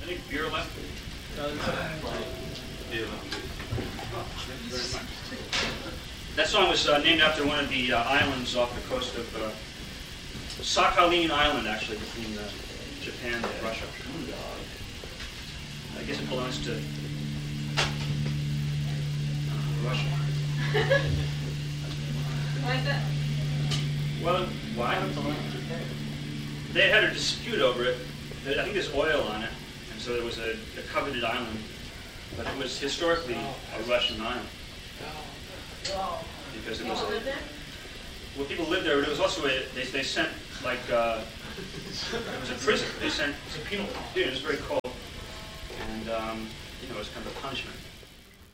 Any beer left? That song was named after one of the islands off the coast of Sakhalin Island, actually, between Japan and Russia. I guess it belongs to Russia. Why is that? Well, why? They had a dispute over it. I think there's oil on it, and so there was a coveted island. But it was historically a Russian island. Because it was People live there? well, people lived there, but it was also they sent like it was a prison. They sent It's a penal colony. Yeah, it was very cold, and it was kind of a punishment.